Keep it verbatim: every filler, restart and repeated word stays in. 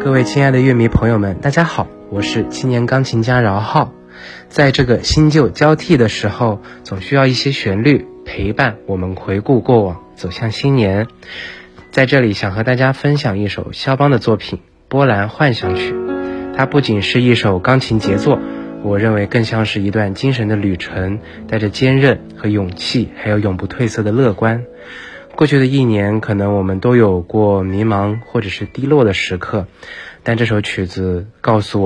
各位亲爱的乐迷朋友们，大家好，我是青年钢琴家饶浩。在这个新旧交替的时候，总需要一些旋律陪伴我们回顾过往，走向新年。在这里想和大家分享一首肖邦的作品《波兰幻想曲》，它不仅是一首钢琴杰作，我认为更像是一段精神的旅程，带着坚韧和勇气，还有永不褪色的乐观。过去的一年，可能我们都有过迷茫或者是低落的时刻，但这首曲子告诉我